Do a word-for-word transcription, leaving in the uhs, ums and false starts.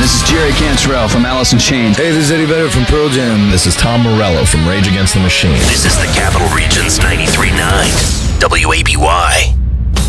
This is Jerry Cantrell from Alice in Chains. Hey, this is Eddie Vedder from Pearl Jam. This is Tom Morello from Rage Against the Machine. This is the Capital Region's ninety-three point nine W A B Y.